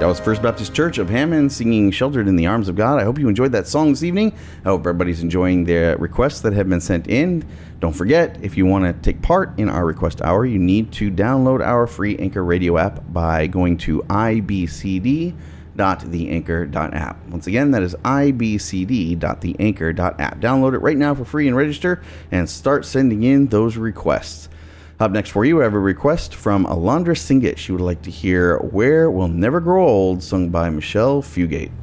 That was First Baptist Church of Hammond singing Sheltered in the Arms of God. I hope you enjoyed that song this evening. I hope everybody's enjoying the requests that have been sent in. Don't forget, if you want to take part in our request hour, you need to download our free Anchor Radio app by going to ibcd.theanchor.app. Once again, that is ibcd.theanchor.app. Download it right now for free and register and start sending in those requests. Up next for you, I have a request from Alondra Singett. She would like to hear Where We'll Never Grow Old, sung by Michelle Fugate.